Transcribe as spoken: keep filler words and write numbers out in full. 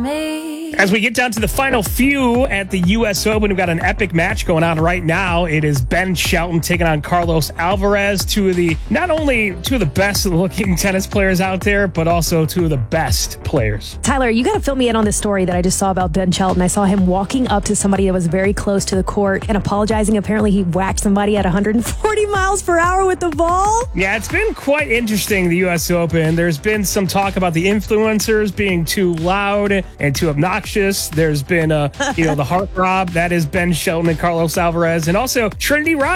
me. As we get down to the final few at the U S Open, we've got an epic match going on right now. It is Ben Shelton taking on Carlos Alvarez, two of the, not only two of the best looking tennis players out there, but also two of the best players. Tyler, you got to fill me in on this story that I just saw about Ben Shelton. I saw him walking up to somebody that was very close to the court and apologizing. Apparently, he whacked somebody at one hundred forty miles per hour with the ball. Yeah, it's been quite interesting, the U S Open. There's been some talk about the influencers being too loud and too obnoxious. There's been, uh, you know, the heartthrob. That is Ben Shelton and Carlos Alvarez. And also Trinity Rodman.